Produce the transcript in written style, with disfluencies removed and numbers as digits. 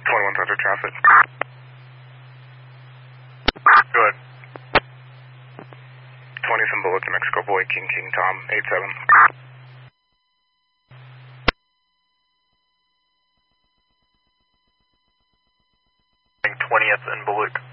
21 under traffic. Go ahead. 20 symbol to Mexico Boy, King Tom, 87. 20th and Bullock.